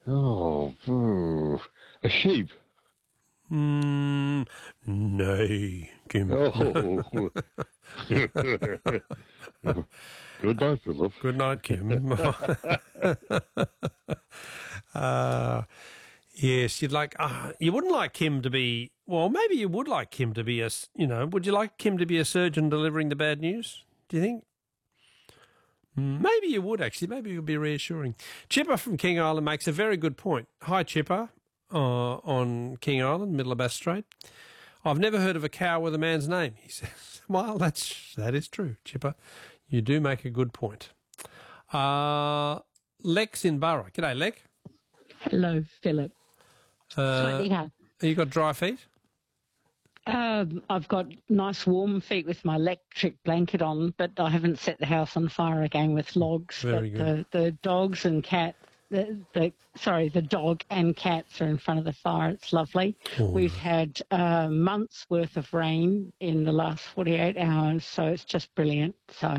Oh, a sheep. Nay, Kim. Oh. Good night, Philip. Good night, Kim. Yes, you wouldn't like Kim to be, well, maybe you would like Kim to be would you like Kim to be a surgeon delivering the bad news? Do you think? Maybe you would, actually. Maybe it would be reassuring. Chipper from King Island makes a very good point. Hi, Chipper, on King Island, middle of Bass Strait. I've never heard of a cow with a man's name, he says. Well, that is true, Chipper. You do make a good point. Lex in Burra. G'day, Lex. Hello, Philip. You got dry feet? I've got nice warm feet with my electric blanket on, but I haven't set the house on fire again with logs. Very good. The dogs and cat, the dog and cats are in front of the fire. It's lovely. Oh, We've had months worth of rain in the last 48 hours, so it's just brilliant.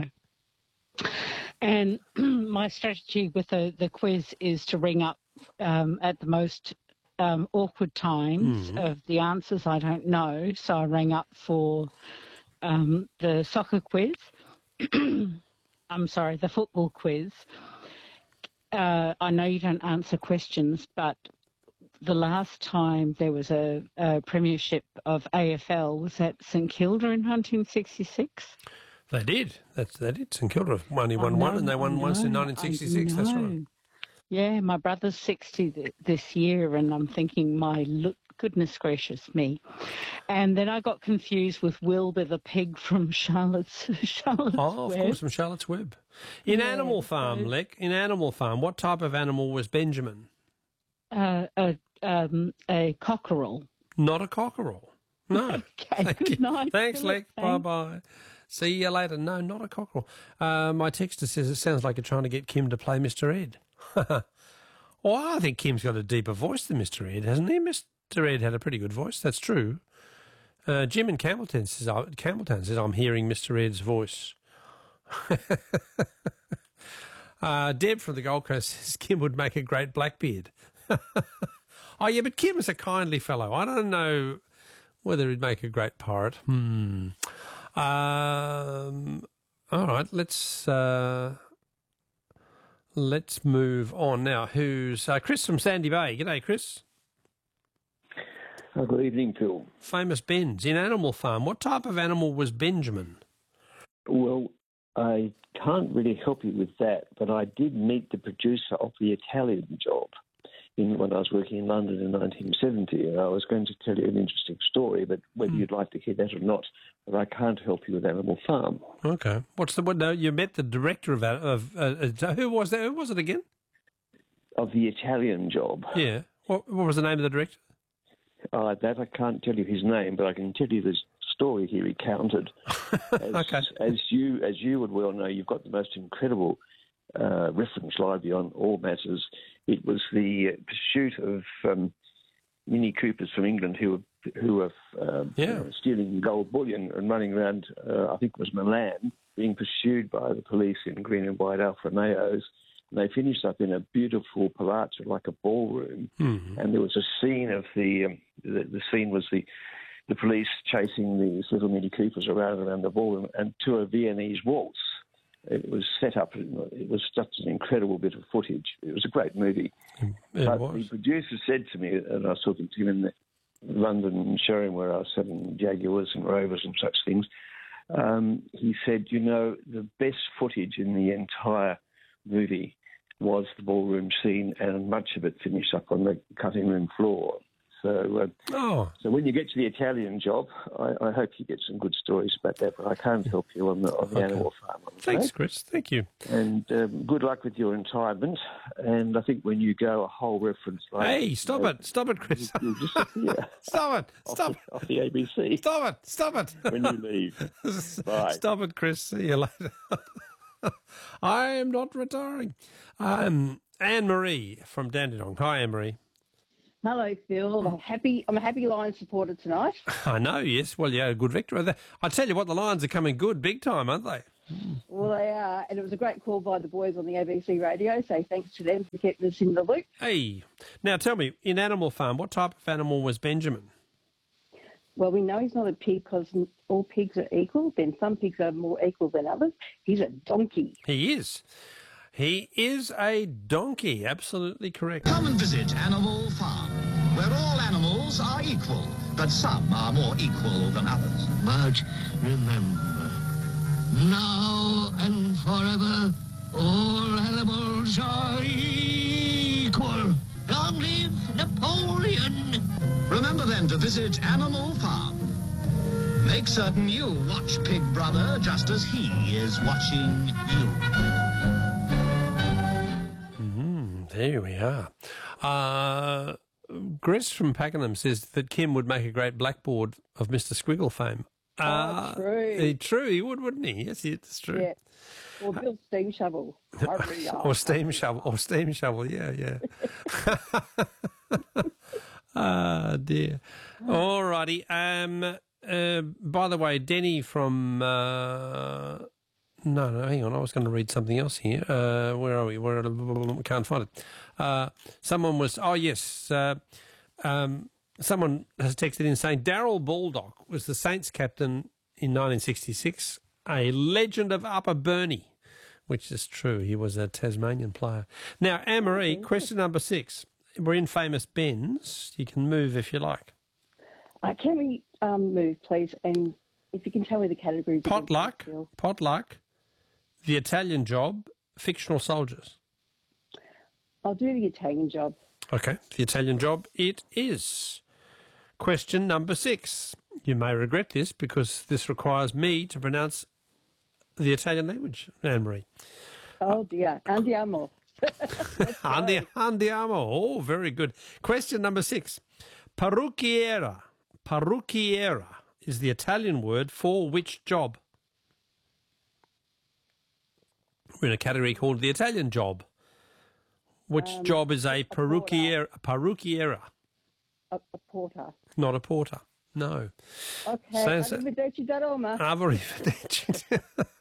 And my strategy with the quiz is to ring up at the most awkward times of the answers I don't know. So I rang up for the soccer quiz. I'm sorry, the football quiz. I know you don't answer questions, but the last time there was a premiership of AFL was at St Kilda in 1966. They did. They did. St Kilda only won one, and they won once in 1966. That's right. Yeah, my brother's 60 this year, and I'm thinking, goodness gracious me. And then I got confused with Wilbur the pig from Charlotte's Web. Oh, of course, from Charlotte's Web. In Animal Farm, Leck, in Animal Farm, what type of animal was Benjamin? A cockerel. Not a cockerel. No. Okay, good night. Thanks, Leck. Bye-bye. See you later. No, not a cockerel. My texter says it sounds like you're trying to get Kim to play Mr. Ed. Well, I think Kim's got a deeper voice than Mr. Ed, hasn't he? Mr. Ed had a pretty good voice. That's true. Jim in Campbelltown says, I'm hearing Mr. Ed's voice. Deb from the Gold Coast says Kim would make a great Blackbeard. Oh, yeah, but Kim's a kindly fellow. I don't know whether he'd make a great pirate. All right, let's move on now. Who's Chris from Sandy Bay? G'day, Chris. Good evening, Phil. Famous Ben's in Animal Farm. What type of animal was Benjamin? Well, I can't really help you with that, but I did meet the producer of The Italian Job when I was working in London in 1970, and I was going to tell you an interesting story, but whether you'd like to hear that or not, but I can't help you with Animal Farm. Okay. No, you met the director of who was that? Who was it again? Of The Italian Job. Yeah. What was the name of the director? That I can't tell you his name, but I can tell you the story he recounted. Okay. As you would well know, you've got the most incredible reference library on all matters. It was the pursuit of Mini Coopers from England who were stealing gold bullion and running around, I think it was Milan, being pursued by the police in green and white Alfa Romeos. And they finished up in a beautiful palazzo, like a ballroom. Mm-hmm. And there was a scene of the scene was the police chasing these little Mini Coopers around the ballroom and to a Viennese waltz. It was set up. It was such an incredible bit of footage. It was a great movie. But the producer said to me, and I was talking to him in the London showroom where I was selling Jaguars and Rovers and such things, he said, the best footage in the entire movie was the ballroom scene, and much of it finished up on the cutting room floor. So when you get to The Italian Job, I hope you get some good stories about that, but I can't help you on the Animal Farm. Thanks, Chris. Thank you. And good luck with your retirement. And I think when you go, a whole reference like... Hey, stop it, Chris. Stop it. Off the ABC. Stop it. When you leave. Bye. Stop it, Chris. See you later. I am not retiring. Anne-Marie from Dandenong. Hi, Anne-Marie. Hello, Phil. I'm a happy Lions supporter tonight. I know, yes. Well, yeah, a good victory. I tell you what, the Lions are coming good big time, aren't they? Well, they are, and it was a great call by the boys on the ABC radio, so thanks to them for keeping us in the loop. Hey, now tell me, in Animal Farm, what type of animal was Benjamin? Well, we know he's not a pig because all pigs are equal. Then some pigs are more equal than others. He's a donkey. He is. He is a donkey. Absolutely correct. Come and visit Animal Farm, where all animals are equal, but some are more equal than others. But remember, now and forever, all animals are equal. Long live Napoleon! Remember then to visit Animal Farm. Make certain you watch Pig Brother just as he is watching you. There we are. Grace from Pakenham says that Kim would make a great blackboard of Mr. Squiggle fame. True. True, he would, wouldn't he? Yes, it's true. Yeah. Or Bill's steam shovel. Or steam shovel, yeah. Ah, dear. All righty. By the way, Denny from... No, hang on. I was going to read something else here. Where are we? Can't find it. Someone was... Oh, yes. Someone has texted in saying Darryl Baldock was the Saints captain in 1966, a legend of Upper Burnie, which is true. He was a Tasmanian player. Now, Anne-Marie, question number 6. We're in Famous Ben's. You can move if you like. Can we move, please? And if you can tell me the categories. Potluck, The Italian Job, Fictional Soldiers. I'll do the Italian Job. Okay, The Italian Job it is. Question number 6. You may regret this because this requires me to pronounce the Italian language, Anne-Marie. Oh, dear. Andiamo. Andiamo. Oh, very good. Question number 6. Parrucchiera. Parrucchiera is the Italian word for which job? We're in a category called the Italian Job. Which job is a parrucchiera? A porter. Not a porter. No. Okay. Arrivederci da Roma. Arrivederci.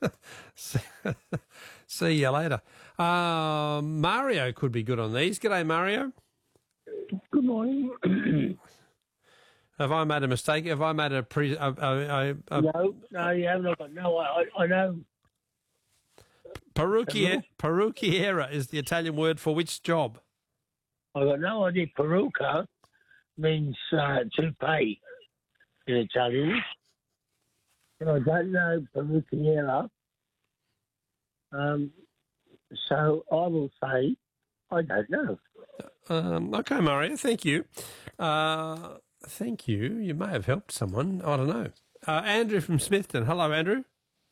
See you later. Mario could be good on these. G'day, Mario. Good morning. Have I made a mistake? Have I made a No, you haven't. No, I know. Parrucchiera is the Italian word for which job? I got no idea. Parrucca means to pay in Italian. And I don't know parrucchiera. So I will say I don't know. Okay, Mario, thank you. Thank you. You may have helped someone. I don't know. Andrew from Smithton. Hello, Andrew.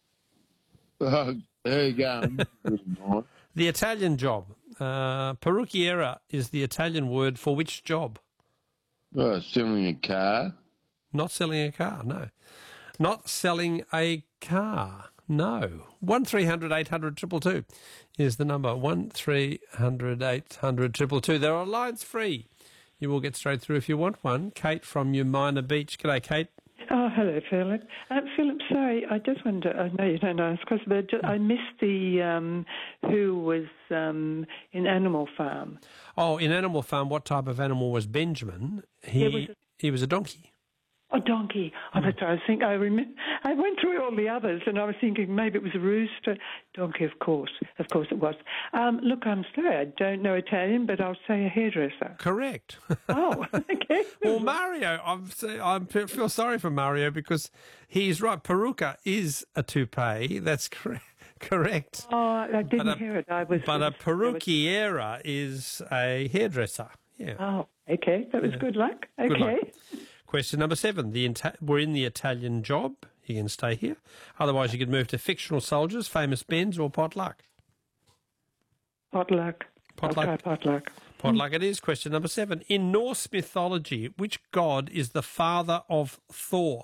There you go. The Italian Job. Parrucchiera is the Italian word for which job? Selling a car. Not selling a car, no. Not selling a car, no. 1300 800 222 is the number. 1300 800 222. There are lines free. You will get straight through if you want one. Kate from Umina Beach. G'day, Kate. Oh, hello, Philip. Philip, sorry, I just wonder, I know you don't ask questions, but I missed the who was in Animal Farm. Oh, in Animal Farm, what type of animal was Benjamin? He was a donkey. A donkey. Oh, that's what I was thinking. I went through all the others, and I was thinking maybe it was a rooster. Donkey, of course. Of course it was. Look, I'm sorry, I don't know Italian, but I'll say a hairdresser. Correct. Oh, okay. Well, Mario, I feel sorry for Mario because he's right. Peruca is a toupee. That's correct. Oh, I didn't hear it. But a perucchiera is a hairdresser. Yeah. Oh, okay. That was good luck. Okay. Good luck. Question number 7. We're in the Italian Job. You can stay here. Otherwise, you could move to Fictional Soldiers, Famous Ben's, or Potluck. Potluck. Potluck. Potluck. Potluck it is. Question number 7. In Norse mythology, which god is the father of Thor?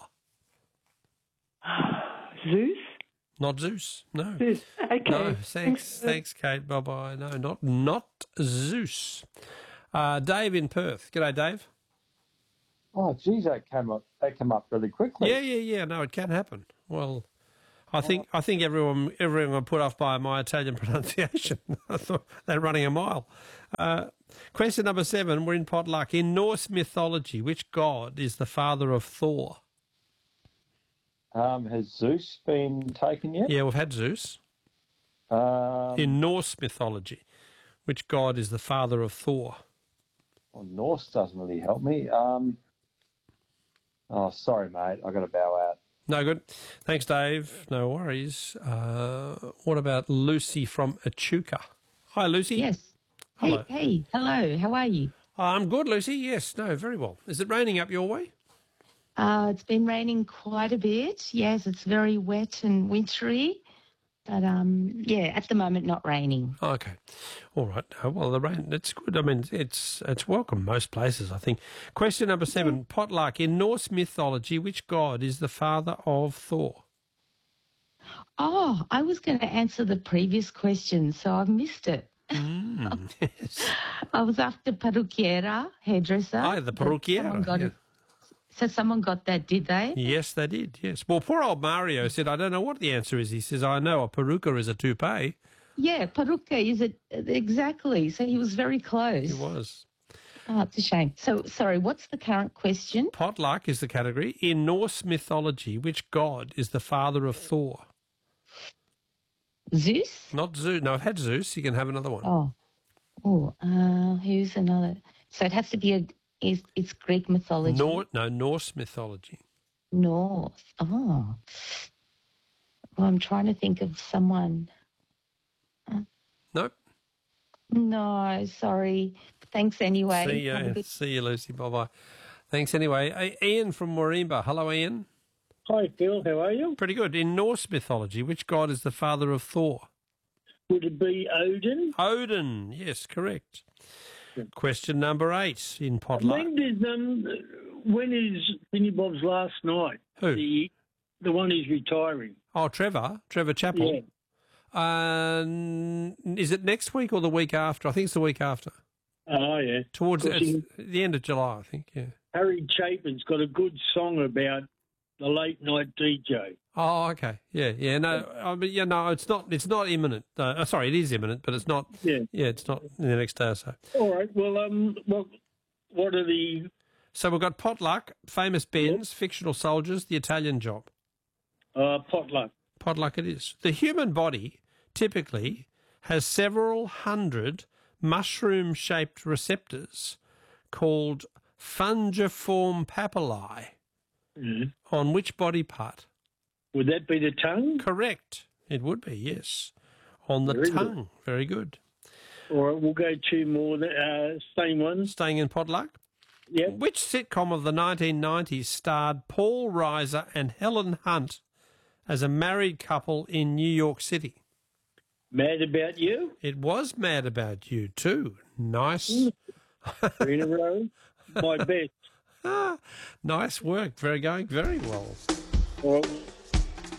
Zeus? Not Zeus. No. Zeus. Okay. No. Thanks, Kate. Bye-bye. No, not Zeus. Dave in Perth. G'day, Dave. Oh, geez, that came up really quickly. Yeah. No, it can happen. Well, I think everyone got put off by my Italian pronunciation. I thought they're running a mile. Question number 7. We're in potluck. In Norse mythology, which god is the father of Thor? Has Zeus been taken yet? Yeah, we've had Zeus. In Norse mythology, which god is the father of Thor? Well, Norse doesn't really help me. Oh, sorry, mate. I got to bow out. No good. Thanks, Dave. No worries. What about Lucy from Echuca? Hi, Lucy. Yes. Hello. Hey. Hello. How are you? I'm good, Lucy. Yes. No, very well. Is it raining up your way? It's been raining quite a bit. Yes, it's very wet and wintry. But, yeah, at the moment, not raining. Okay. All right. Well, the rain, it's good. I mean, it's welcome most places, I think. Question number 7, potluck. In Norse mythology, which god is the father of Thor? Oh, I was going to answer the previous question, so I've missed it. Yes. I was after parrucchiera, hairdresser. Oh, the parrucchiera. Yeah. So someone got that, did they? Yes, they did, yes. Well, poor old Mario said, I don't know what the answer is. He says, I know a peruca is a toupee. Yeah, parrucca is it exactly. So he was very close. He was. Oh, it's a shame. So, sorry, what's the current question? Potluck is the category. In Norse mythology, which god is the father of Thor? Zeus? Not Zeus. No, I've had Zeus. You can have another one. Who's another? So it has to be it's Greek mythology. Norse mythology. North. Oh. Well, I'm trying to think of someone. Nope. No, sorry. Thanks anyway. See you, Lucy. Bye-bye. Thanks anyway. Ian from Morimba. Hello, Ian. Hi, Phil. How are you? Pretty good. In Norse mythology, which god is the father of Thor? Would it be Odin? Odin. Yes, correct. Question number 8 in potluck. When is Vinnie Bob's last night? Who? The one who's retiring. Oh, Trevor Chappell. Yeah. Is it next week or the week after? I think it's the week after. Oh, yeah. Towards the end of July, I think, yeah. Harry Chapin's got a good song about the late night DJ. Oh, okay. Yeah. No, it's not imminent. Sorry, it is imminent, but it's not. Yeah. Yeah, it's not in the next day or so. All right. Well, what are the? So we've got potluck, famous Bens, fictional soldiers, the Italian Job. Potluck. Potluck it is. The human body typically has several hundred mushroom-shaped receptors called fungiform papillae. On which body part? Would that be the tongue? Correct. It would be, yes. On the tongue. Good. Very good. All right, we'll go 2 more. Same one. Staying in potluck? Yep. Which sitcom of the 1990s starred Paul Reiser and Helen Hunt as a married couple in New York City? Mad About You? It was Mad About You too. Nice. 3 in a row. My best. Nice work. Going very well. Well,